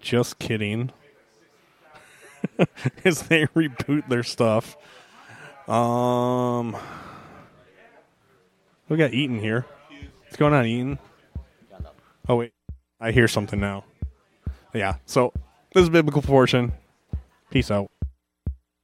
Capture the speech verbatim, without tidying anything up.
just kidding. As they reboot their stuff. Um, we got Eaton here. What's going on, Eaton? Oh, wait. I hear something now. Yeah, so this is Biblical Proportion. Peace out.